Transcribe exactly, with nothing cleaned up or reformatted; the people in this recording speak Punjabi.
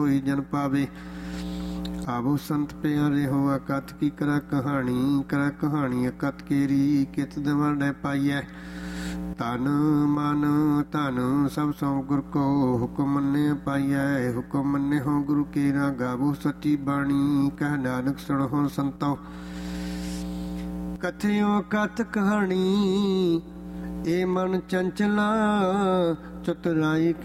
ਹੋਈ ਜਨ ਪਾਵੇ। ਆਵੋ ਸੰਤ ਪਿਆਰੇ ਹੋ ਅਕਥ ਕੀ ਕਰਾ ਕਹਾਣੀ, ਕਰਾ ਕਹਾਣੀ ਅਕਥ ਕੇਰੀ ਕਿਤ ਦਿਵਾਂਡੇ ਪਾਈਐ। ਤਨ ਮਨ ਧਨ ਸਭ ਸੋ ਗੁਰ ਕੋ ਹੁਕਮ ਮੰਨੇ ਪਾਈਐ। ਹੁਕਮ ਮੰਨੇ ਹੋ ਗੁਰੂ ਕੇਰਾ ਗਾਵੋ ਸੱਚੀ ਬਾਣੀ, ਕਹਿ ਨਾਨਕ ਸੁਣੋ ਸੰਤੋ ਕਥਿਓ ਕਥ ਕਹਾਣੀ। ਏ ਮਨ ਚੰਚਲਾ ਚਤੁਰਾਈ